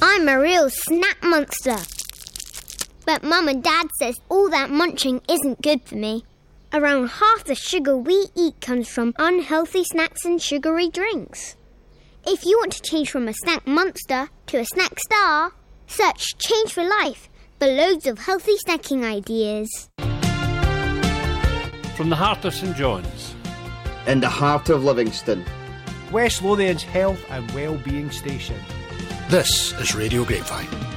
I'm a real snack monster. But Mum and Dad says all that munching isn't good for me. Around half the sugar we eat comes from unhealthy snacks and sugary drinks. If you want to change from a snack monster to a snack star, search Change for Life for loads of healthy snacking ideas. From the heart of St John's, in the heart of Livingston, West Lothian's health and well-being station. This is Radio Grapevine.